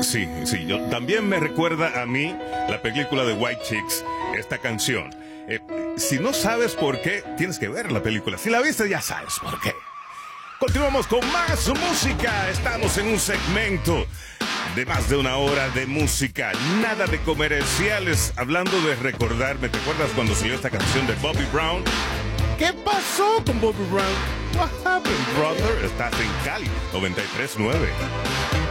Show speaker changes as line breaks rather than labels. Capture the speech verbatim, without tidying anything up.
Sí, sí, yo, también me recuerda a mí la película de White Chicks, esta canción. Eh, si no sabes por qué, tienes que ver la película. Si la viste, ya sabes por qué. Continuamos con más música. Estamos en un segmento de más de una hora de música. Nada de comerciales. Hablando de recordarme, ¿te acuerdas cuando salió esta canción de Bobby Brown? ¿Qué pasó con Bobby Brown? What happened, brother? Estás en Cali, noventa y tres punto nueve.